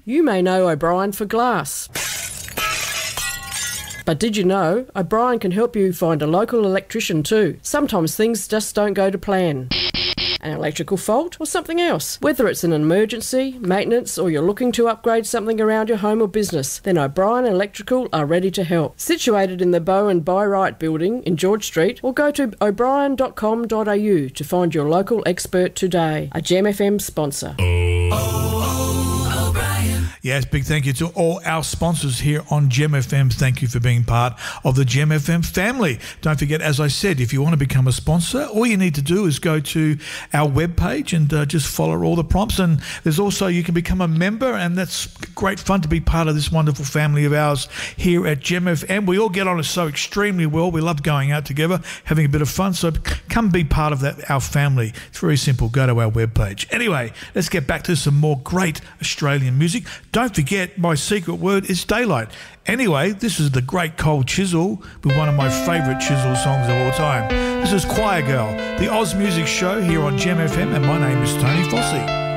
You may know O'Brien for glass. But did you know O'Brien can help you find a local electrician too? Sometimes things just don't go to plan. An electrical fault or something else. Whether it's an emergency, maintenance, or you're looking to upgrade something around your home or business, then O'Brien Electrical are ready to help. Situated in the Bowen By-Right building in George Street, or go to o'brien.com.au to find your local expert today. A Gem FM sponsor. Yes, big thank you to all our sponsors here on Gem FM. Thank you for being part of the Gem FM family. Don't forget, as I said, if you want to become a sponsor, all you need to do is go to our webpage and just follow all the prompts. And there's also, you can become a member, and that's great fun to be part of this wonderful family of ours here at Gem FM. We all get on so extremely well. We love going out together, having a bit of fun. So come be part of that, our family. It's very simple. Go to our webpage. Anyway, let's get back to some more great Australian music. Don't forget, my secret word is daylight. Anyway, this is the great Cold Chisel with one of my favourite Chisel songs of all time. This is Choir Girl, the Oz Music Show here on Gem FM, and my name is Tony Fossey.